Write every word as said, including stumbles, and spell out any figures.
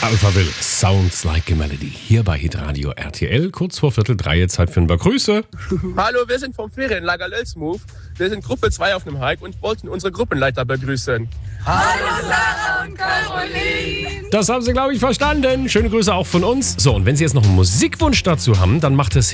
Alphaville, Sounds Like a Melody. Hier bei Hitradio R T L, kurz vor Viertel drei, Zeit für ein paar Grüße. Hallo, wir sind vom Ferienlager Lelsmove. Wir sind Gruppe zwei auf einem Hike und wollten unsere Gruppenleiter begrüßen. Hallo Sarah und Caroline. Das haben Sie, glaube ich, verstanden. Schöne Grüße auch von uns. So, und wenn Sie jetzt noch einen Musikwunsch dazu haben, dann macht es